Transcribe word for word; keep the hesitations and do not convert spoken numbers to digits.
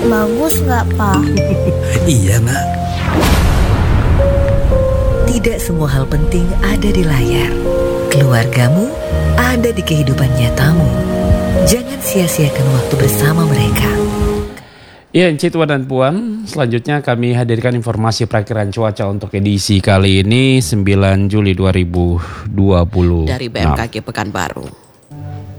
Bagus nggak, Pak? Iya, Nak. Tidak semua hal penting ada di layar. Keluargamu ada di kehidupan nyatamu. Jangan sia-siakan waktu bersama mereka. Ya, Encik, Tuan dan Puan, selanjutnya kami hadirkan informasi perakiraan cuaca untuk edisi kali ini sembilan Juli dua ribu dua puluh. Dari B M K G Pekanbaru.